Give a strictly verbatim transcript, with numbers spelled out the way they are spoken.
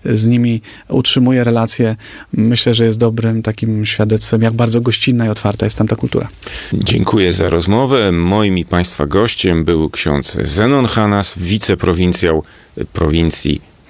z nimi utrzymuje relacje, myślę, że jest dobrym takim świadectwem, jak bardzo gościnna i otwarta jest tam ta kultura. Dziękuję za rozmowę. Moim i Państwa gościem był ksiądz Zenon Hanas, wiceprowincjał prowincji